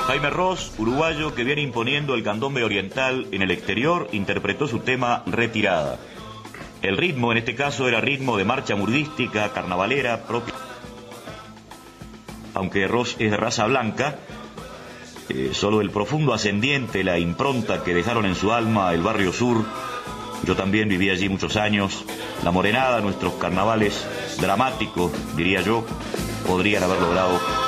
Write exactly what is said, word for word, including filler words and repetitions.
Jaime Ross, uruguayo que viene imponiendo el candombe oriental en el exterior, interpretó su tema Retirada. El ritmo en este caso era ritmo de marcha murdística, carnavalera, propia. Aunque Ross es de raza blanca, eh, solo el profundo ascendiente, la impronta que dejaron en su alma el barrio sur. Yo también viví allí muchos años. La morenada, nuestros carnavales dramáticos, diría yo, podrían haber logrado